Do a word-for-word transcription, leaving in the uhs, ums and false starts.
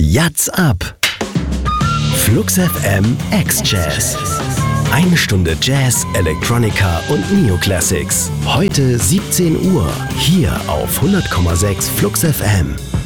Jazz ab! Flux F M X-Jazz. Eine Stunde Jazz, Electronica und Neoclassics. Heute siebzehn Uhr, hier auf hundert Komma sechs Flux F M.